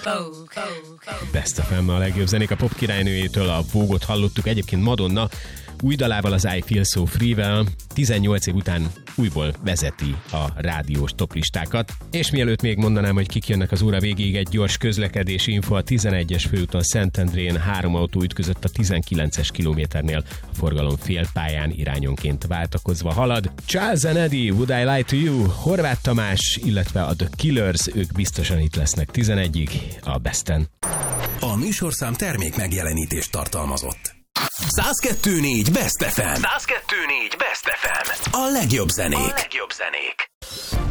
Best FM, a legjobb zenék a pop királynőjétől, a Vogue-ot hallottuk, egyébként Madonna új dalával, az I Feel So Free-vel 18 év után újból vezeti a rádiós toplistákat. És mielőtt még mondanám, hogy kik jönnek az óra végéig, egy gyors közlekedési info: a 11-es főúton Szentendrén 3 autó ütközött a 19-es kilométernél, a forgalom félpályán irányonként váltakozva halad. Charles and Eddie, Would I Lie to You, Horváth Tamás, illetve a The Killers, ők biztosan itt lesznek 11-ig a Besten. A műsorszám termék megjelenítést tartalmazott. 102.4 Best FM. 102.4 Best FM. A legjobb zenék.